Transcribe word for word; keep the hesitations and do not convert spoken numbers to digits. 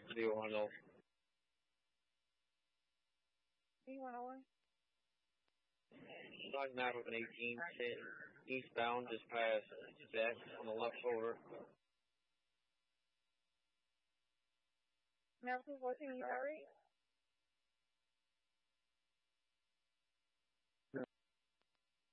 Do you want to know? Do you want to what? Starting out with an eighteen, eastbound, just past Beck on the left shoulder. Now, what's in your right?